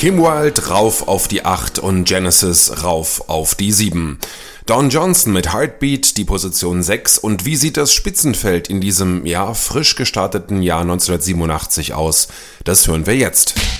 Kim Wilde rauf auf die 8 und Genesis rauf auf die 7. Don Johnson mit Heartbeat die Position 6. Und wie sieht das Spitzenfeld in diesem frisch gestarteten Jahr 1987 aus? Das hören wir jetzt.